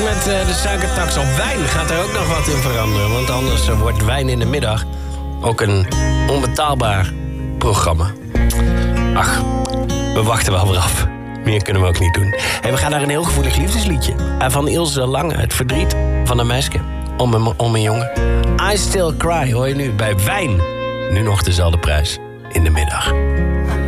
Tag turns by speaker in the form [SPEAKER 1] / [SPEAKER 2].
[SPEAKER 1] met de suikertax op wijn gaat er ook nog wat in veranderen. Want anders wordt wijn in de middag ook een onbetaalbaar programma. Ach, we wachten wel weer af. Meer kunnen we ook niet doen. Hey, we gaan naar een heel gevoelig liefdesliedje. Van Ilse Lange, het verdriet van een meisje om een jongen. I Still Cry hoor je nu bij wijn. Nu nog dezelfde prijs in de middag.